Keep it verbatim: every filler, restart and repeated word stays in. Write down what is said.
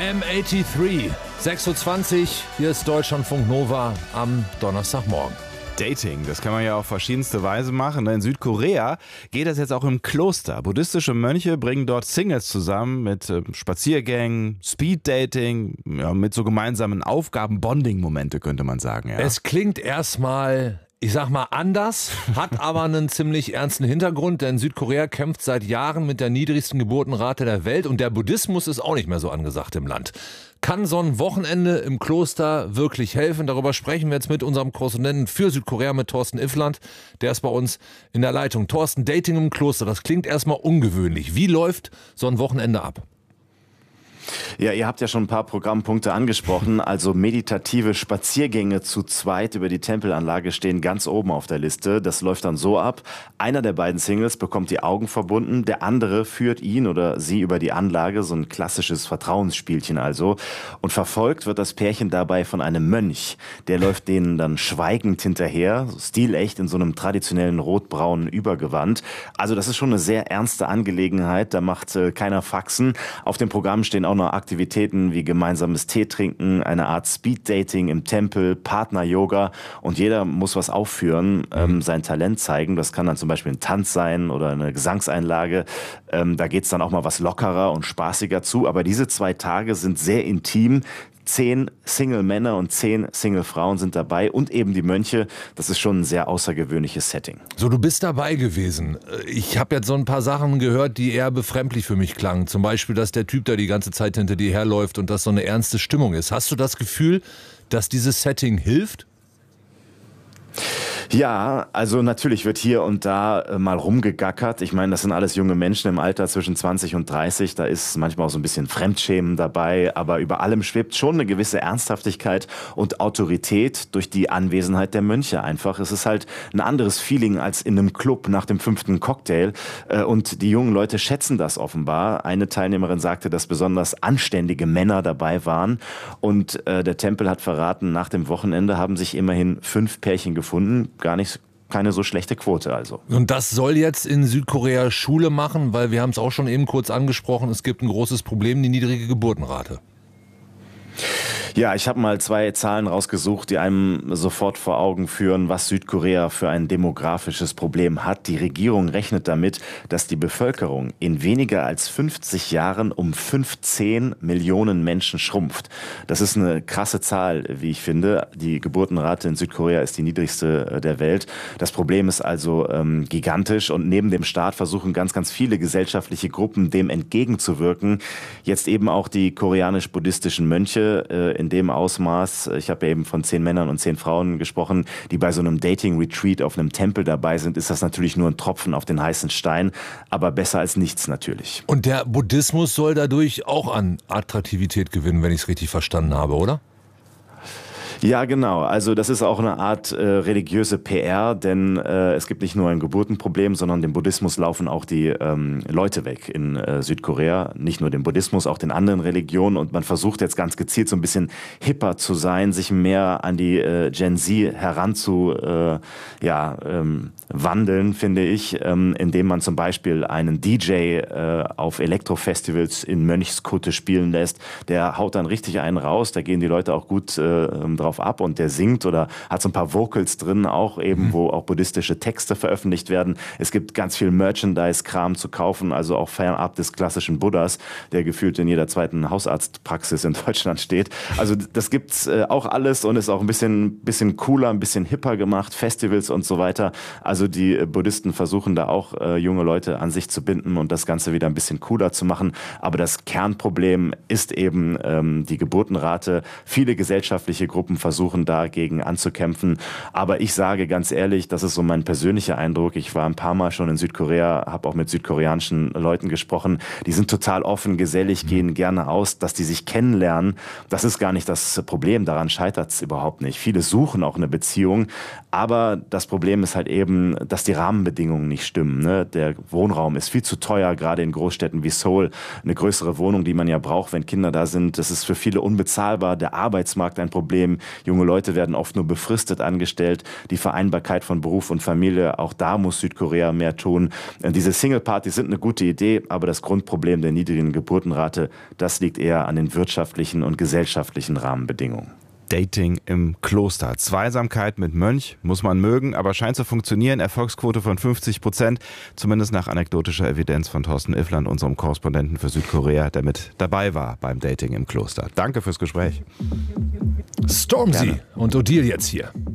M dreiundachtzig, sechs Uhr zwanzig, hier ist Deutschlandfunk Nova am Donnerstagmorgen. Dating, das kann man ja auf verschiedenste Weise machen. In Südkorea geht das jetzt auch im Kloster. Buddhistische Mönche bringen dort Singles zusammen mit äh, Spaziergängen, Speeddating, ja, mit so gemeinsamen Aufgaben, Bonding-Momente könnte man sagen. Ja. Es klingt erstmal, ich sag mal, anders, hat aber einen ziemlich ernsten Hintergrund, denn Südkorea kämpft seit Jahren mit der niedrigsten Geburtenrate der Welt und der Buddhismus ist auch nicht mehr so angesagt im Land. Kann so ein Wochenende im Kloster wirklich helfen? Darüber sprechen wir jetzt mit unserem Korrespondenten für Südkorea, mit Thorsten Iffland. Der ist bei uns in der Leitung. Thorsten, Dating im Kloster, das klingt erstmal ungewöhnlich. Wie läuft so ein Wochenende ab? Ja, ihr habt ja schon ein paar Programmpunkte angesprochen. Also meditative Spaziergänge zu zweit über die Tempelanlage stehen ganz oben auf der Liste. Das läuft dann so ab: Einer der beiden Singles bekommt die Augen verbunden, der andere führt ihn oder sie über die Anlage, so ein klassisches Vertrauensspielchen also. Und verfolgt wird das Pärchen dabei von einem Mönch. Der läuft denen dann schweigend hinterher, stilecht in so einem traditionellen rot-braunen Übergewand. Also das ist schon eine sehr ernste Angelegenheit, da macht äh, keiner Faxen. Auf dem Programm stehen auch noch Aktivitäten wie gemeinsames Tee trinken, eine Art Speed-Dating im Tempel, Partner-Yoga und jeder muss was aufführen, ähm, sein Talent zeigen. Das kann dann zum Beispiel ein Tanz sein oder eine Gesangseinlage. Ähm, da geht's dann auch mal was lockerer und spaßiger zu. Aber diese zwei Tage sind sehr intim. Zehn Single-Männer und zehn Single-Frauen sind dabei und eben die Mönche. Das ist schon ein sehr außergewöhnliches Setting. So, du bist dabei gewesen. Ich habe jetzt so ein paar Sachen gehört, die eher befremdlich für mich klangen. Zum Beispiel, dass der Typ da die ganze Zeit hinter dir herläuft und dass so eine ernste Stimmung ist. Hast du das Gefühl, dass dieses Setting hilft? Ja, also natürlich wird hier und da äh, mal rumgegackert. Ich meine, das sind alles junge Menschen im Alter zwischen zwanzig und dreißig. Da ist manchmal auch so ein bisschen Fremdschämen dabei. Aber über allem schwebt schon eine gewisse Ernsthaftigkeit und Autorität durch die Anwesenheit der Mönche einfach. Es ist halt ein anderes Feeling als in einem Club nach dem fünften Cocktail. Äh, und die jungen Leute schätzen das offenbar. Eine Teilnehmerin sagte, dass besonders anständige Männer dabei waren. Und äh, der Tempel hat verraten, nach dem Wochenende haben sich immerhin fünf Pärchen gefunden. Gar nicht, keine so schlechte Quote also. Und das soll jetzt in Südkorea Schule machen, weil wir haben es auch schon eben kurz angesprochen, es gibt ein großes Problem, die niedrige Geburtenrate. Ja, ich habe mal zwei Zahlen rausgesucht, die einem sofort vor Augen führen, was Südkorea für ein demografisches Problem hat. Die Regierung rechnet damit, dass die Bevölkerung in weniger als fünfzig Jahren um fünfzehn Millionen Menschen schrumpft. Das ist eine krasse Zahl, wie ich finde. Die Geburtenrate in Südkorea ist die niedrigste der Welt. Das Problem ist also ähm, gigantisch und neben dem Staat versuchen ganz, ganz viele gesellschaftliche Gruppen dem entgegenzuwirken. Jetzt eben auch die koreanisch-buddhistischen Mönche äh, in dem Ausmaß. Ich habe ja eben von zehn Männern und zehn Frauen gesprochen, die bei so einem Dating-Retreat auf einem Tempel dabei sind. Ist das natürlich nur ein Tropfen auf den heißen Stein, aber besser als nichts natürlich. Und der Buddhismus soll dadurch auch an Attraktivität gewinnen, wenn ich es richtig verstanden habe, oder? Ja, genau. Also das ist auch eine Art äh, religiöse P R, denn äh, es gibt nicht nur ein Geburtenproblem, sondern dem Buddhismus laufen auch die ähm, Leute weg in äh, Südkorea. Nicht nur dem Buddhismus, auch den anderen Religionen. Und man versucht jetzt ganz gezielt so ein bisschen hipper zu sein, sich mehr an die äh, Gen Z heranzu äh, ja, ähm, wandeln, finde ich, ähm, indem man zum Beispiel einen D J äh, auf Elektrofestivals in Mönchskutte spielen lässt. Der haut dann richtig einen raus, da gehen die Leute auch gut äh, drauf ab und der singt oder hat so ein paar Vocals drin, auch eben, wo auch buddhistische Texte veröffentlicht werden. Es gibt ganz viel Merchandise-Kram zu kaufen, also auch fernab des klassischen Buddhas, der gefühlt in jeder zweiten Hausarztpraxis in Deutschland steht. Also das gibt's äh, auch alles und ist auch ein bisschen, bisschen cooler, ein bisschen hipper gemacht, Festivals und so weiter. Also die äh, Buddhisten versuchen da auch äh, junge Leute an sich zu binden und das Ganze wieder ein bisschen cooler zu machen. Aber das Kernproblem ist eben ähm, die Geburtenrate. Viele gesellschaftliche Gruppen versuchen dagegen anzukämpfen. Aber ich sage ganz ehrlich, das ist so mein persönlicher Eindruck. Ich war ein paar Mal schon in Südkorea, habe auch mit südkoreanischen Leuten gesprochen. Die sind total offen, gesellig, gehen gerne aus. Dass die sich kennenlernen, das ist gar nicht das Problem. Daran scheitert es überhaupt nicht. Viele suchen auch eine Beziehung. Aber das Problem ist halt eben, dass die Rahmenbedingungen nicht stimmen. Ne? Der Wohnraum ist viel zu teuer, gerade in Großstädten wie Seoul. Eine größere Wohnung, die man ja braucht, wenn Kinder da sind, das ist für viele unbezahlbar. Der Arbeitsmarkt ein Problem. Junge Leute werden oft nur befristet angestellt. Die Vereinbarkeit von Beruf und Familie, auch da muss Südkorea mehr tun. Diese Single-Partys sind eine gute Idee, aber das Grundproblem der niedrigen Geburtenrate, das liegt eher an den wirtschaftlichen und gesellschaftlichen Rahmenbedingungen. Dating im Kloster. Zweisamkeit mit Mönch muss man mögen, aber scheint zu funktionieren. Erfolgsquote von fünfzig Prozent, zumindest nach anekdotischer Evidenz von Thorsten Iffland, unserem Korrespondenten für Südkorea, der mit dabei war beim Dating im Kloster. Danke fürs Gespräch. Stormzy Gerne. und Odile jetzt hier.